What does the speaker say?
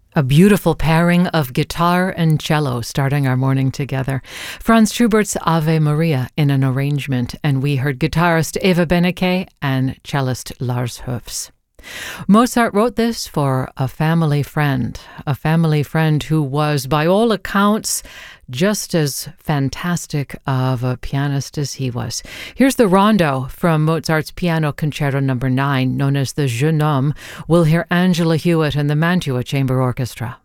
A beautiful pairing of guitar and cello starting our morning together. Franz Schubert's Ave Maria in an arrangement, and we heard guitarist Eva Beneke and cellist Lars Hufs. Mozart wrote this for a family friend who was, by all accounts, just as fantastic of a pianist as he was. Here's the rondo from Mozart's Piano Concerto No. 9, known as the Jeune Homme. We'll hear Angela Hewitt and the Mantua Chamber Orchestra.